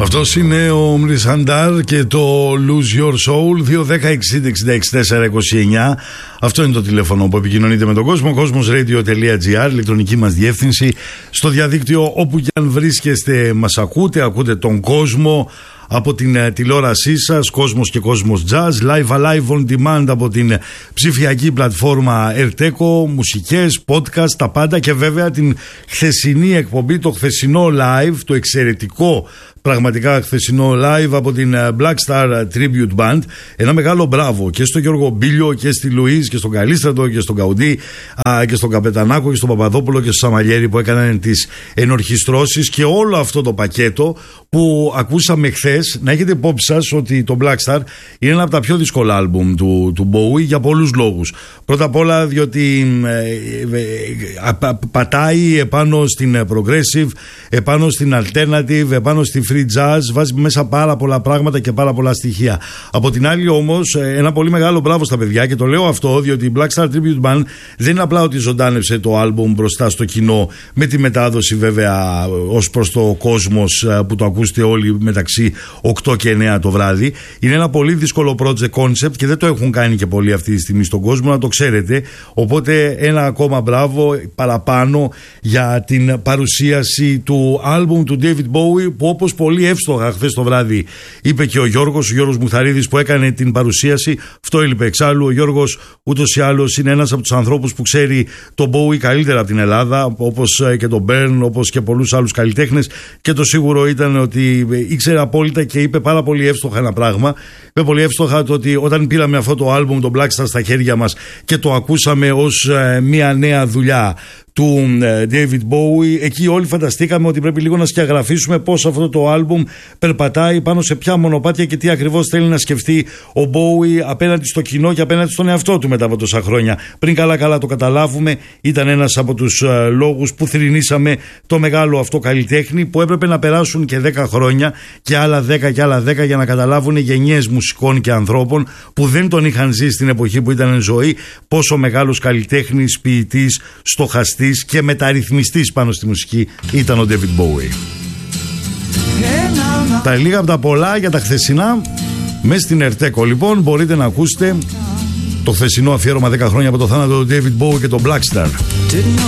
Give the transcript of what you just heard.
Αυτός είναι ο Μρισαντάρ και το Lose Your Soul. 2-10-60-66-4-29. Αυτό είναι το τηλέφωνο που επικοινωνείτε με τον κόσμο. Cosmosradio.gr, ηλεκτρονική μας διεύθυνση. Στο διαδίκτυο, όπου και αν βρίσκεστε, μας ακούτε τον κόσμο από την τηλεόρασή σας, Κόσμος και Κόσμος Jazz, live on demand από την ψηφιακή πλατφόρμα Erteco, μουσικές, podcast, τα πάντα, και βέβαια την χθεσινή εκπομπή, το χθεσινό live, το εξαιρετικό πραγματικά χθεσινό live από την Black Star Tribute Band. Ένα μεγάλο μπράβο και στο Γιώργο Μπίλιο και στη Λουίς και στον Καλίστρατο και στον Καουντή και στον Καπετανάκο και στον Παπαδόπουλο και στον Σαμαλιέρη που έκαναν τις ενορχιστρώσεις και όλο αυτό το πακέτο που ακούσαμε χθες. Να έχετε υπόψη σας ότι το Black Star είναι ένα από τα πιο δύσκολα άλμπουμ του Bowie για πολλούς λόγους. Πρώτα απ' όλα διότι πατάει επάνω στην progressive, επάνω στην alternative, επάνω στη free jazz, βάζει μέσα πάρα πολλά πράγματα και πάρα πολλά στοιχεία. Από την άλλη όμως, ένα πολύ μεγάλο μπράβο στα παιδιά, και το λέω αυτό διότι η Black Star Tribute Band δεν είναι απλά ότι ζωντάνευσε το άλμπουμ μπροστά στο κοινό, με τη μετάδοση βέβαια ως προς το κόσμος που το ακούσετε όλοι μεταξύ 8 και 9 το βράδυ. Είναι ένα πολύ δύσκολο project concept και δεν το έχουν κάνει και πολλοί αυτή τη στιγμή στον κόσμο, να το ξέρετε. Οπότε ένα ακόμα μπράβο παραπάνω για την παρουσίαση του άλμπουμ του David Bowie, που όπως πολύ εύστοχα χθες το βράδυ είπε και ο Γιώργος Μουθαρίδης που έκανε την παρουσίαση, αυτό έλειπε εξάλλου. Ο Γιώργος ούτως ή άλλως είναι ένας από τους ανθρώπους που ξέρει τον Bowie καλύτερα από την Ελλάδα, όπως και τον Μπέρν, όπως και πολλούς άλλους καλλιτέχνες, και το σίγουρο ήταν ότι ήξερε απόλυτα και είπε πάρα πολύ εύστοχα ένα πράγμα. Είπε πολύ εύστοχα το ότι όταν πήραμε αυτό το άλμπουμ, τον Black Star, στα χέρια μας και το ακούσαμε ως μια νέα δουλειά του David Bowie, εκεί όλοι φανταστήκαμε ότι πρέπει λίγο να σκιαγραφίσουμε πώς αυτό το άλμπουμ περπατάει, πάνω σε ποια μονοπάτια και τι ακριβώς θέλει να σκεφτεί ο Bowie απέναντι στο κοινό και απέναντι στον εαυτό του μετά από τόσα χρόνια. Πριν καλά το καταλάβουμε, ήταν ένας από τους λόγους που θρηνήσαμε το μεγάλο αυτό καλλιτέχνη, που έπρεπε να περάσουν και 10 χρόνια και άλλα 10 και άλλα 10 για να καταλάβουν γενιές μουσικών και ανθρώπων που δεν τον είχαν ζήσει στην εποχή που ήταν εν ζωή, πόσο μεγάλος καλλιτέχνης, ποιητής, στοχαστής και μεταρρυθμιστής πάνω στη μουσική ήταν ο David Bowie. Τα λίγα από τα πολλά για τα χθεσινά μες στην Erteco. Λοιπόν, μπορείτε να ακούσετε το χθεσινό αφιέρωμα 10 χρόνια από το θάνατο του David Bowie και το Black Star.